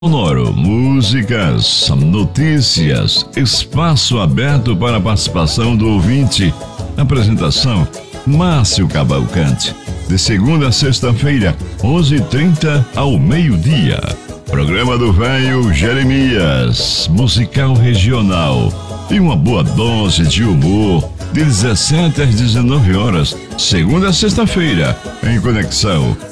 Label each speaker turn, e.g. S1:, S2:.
S1: Sonoro, músicas, notícias, espaço aberto para a participação do ouvinte. Apresentação: Márcio Cavalcante. De segunda a sexta-feira, 11h30 ao meio-dia. Programa do Velho Jeremias, musical regional. E uma boa dose de humor, de 17 às 19 horas, segunda a sexta-feira, em conexão